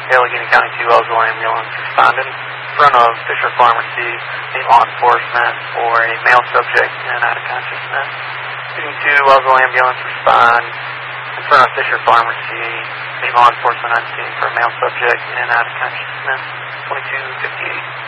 Allegheny County 2 Ellsworth ambulance responded in front of Fisher Pharmacy, a law enforcement for a male subject in and out of consciousness. Shooting 2 Ellsworth ambulance respond in front of Fisher Pharmacy, a law enforcement on scene for a male subject in and out of consciousness. 2258.